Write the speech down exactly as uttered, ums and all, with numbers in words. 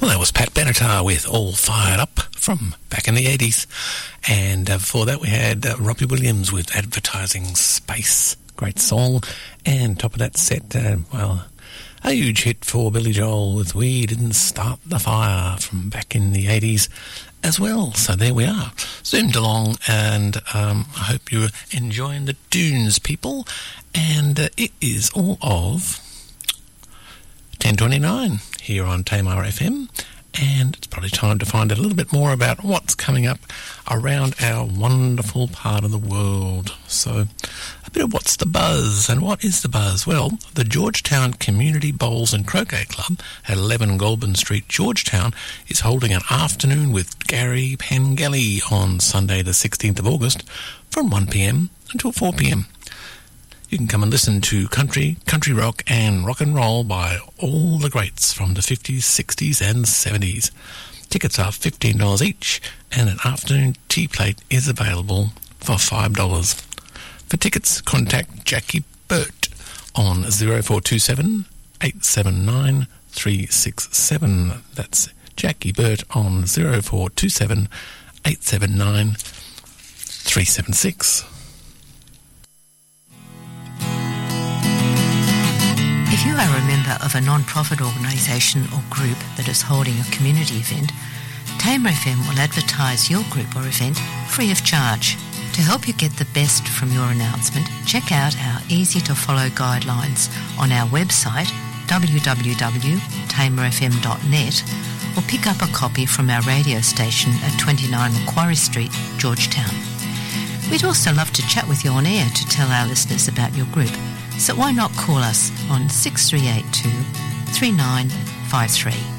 Well, that was Pat Benatar with All Fired Up from back in the eighties. And uh, before that we had uh, Robbie Williams with Advertising Space. Great song. And top of that set, uh, well, a huge hit for Billy Joel with We Didn't Start the Fire from back in the eighties as well. So there we are. Zoomed along, and um, I hope you're enjoying the tunes, people. And uh, it is all of ten twenty-nine here on Tamar F M, and it's probably time to find out a little bit more about what's coming up around our wonderful part of the world. So a bit of what's the buzz, and what is the buzz? Well, the Georgetown Community Bowls and Croquet Club at eleven Goulburn Street, Georgetown, is holding an afternoon with Gary Pengelly on Sunday the sixteenth of August from one p m until four p m. You can come and listen to country, country rock and rock and roll by all the greats from the fifties, sixties and seventies. Tickets are fifteen dollars each, and an afternoon tea plate is available for five dollars. For tickets, contact Jackie Burt on zero four two seven, eight seven nine, three six seven. That's Jackie Burt on zero four two seven, eight seven nine, three seven six. If you are a member of a non-profit organisation or group that is holding a community event, Tamar F M will advertise your group or event free of charge. To help you get the best from your announcement, check out our easy-to-follow guidelines on our website w w w dot tamar f m dot net, or pick up a copy from our radio station at twenty-nine Macquarie Street, Georgetown. We'd also love to chat with you on air to tell our listeners about your group. So why not call us on six three eight two, three nine five three.